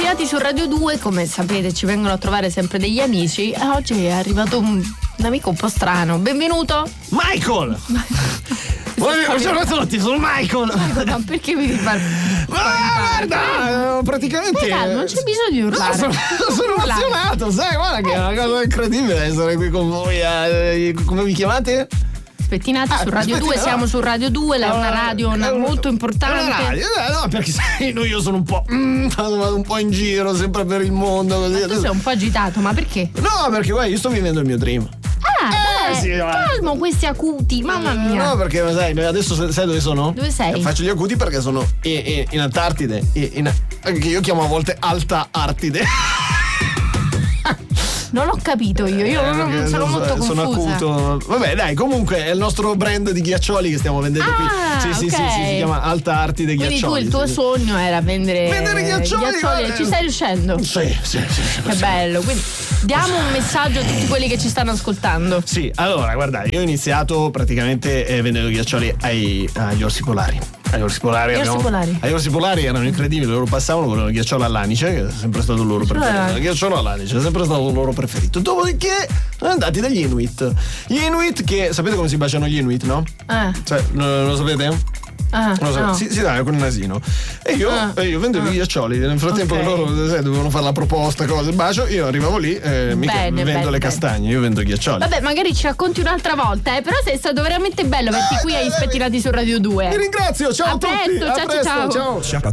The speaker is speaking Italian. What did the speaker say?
Spettinati su Radio 2, come sapete ci vengono a trovare sempre degli amici. Oggi è arrivato un amico un po' strano. Benvenuto Michael. Buongiorno a tutti, sono Michael. Ma perché mi devi fare? Guarda, praticamente Non c'è bisogno di urlare. Sono emozionato, sai, guarda che è una cosa incredibile essere qui con voi. Come vi chiamate? Spettinati su Radio 2, siamo su Radio 2, è una radio molto importante. Una radio, no, perché sai, io sono un po'. Vado un po' in giro, sempre per il mondo. Così. Ma tu sei un po' agitato, ma perché? No, perché guarda, io sto vivendo il mio dream. Sì, calmo questi acuti, mamma mia. No, perché sai, adesso sai dove sono? Dove sei? Faccio gli acuti perché sono in Antartide, che io chiamo a volte Alta Artide. Non l'ho capito io sono molto confusa. Sono acuto. Vabbè, dai, comunque è il nostro brand di ghiaccioli che stiamo vendendo qui. Sì, okay. sì, si chiama Alta Artide Ghiaccioli. Quindi tu il tuo sogno era vendere ghiaccioli. Ci stai riuscendo? Sì. Che bello. Quindi diamo un messaggio a tutti quelli che ci stanno ascoltando. Sì, allora, guarda, io ho iniziato praticamente vendendo ghiaccioli agli orsi polari. Agli orsi polari erano incredibili, loro passavano con il ghiacciolo all'anice, che è sempre stato il loro preferito. Il ghiacciolo all'anice è sempre stato il loro preferito. Dopodiché sono andati dagli Inuit. Gli Inuit, che sapete come si baciano gli Inuit, no? Cioè, lo sapete? No. Si dà con il nasino. E io vendevo i ghiaccioli. Nel frattempo loro dovevano fare la proposta, cose, bacio. Io arrivavo lì e vendo le castagne. Io vendo i ghiaccioli. Vabbè, magari ci racconti un'altra volta, però sei stato veramente bello averti qui agli Spettinati su Radio 2. Ti ringrazio, ciao a tutti. Ciao.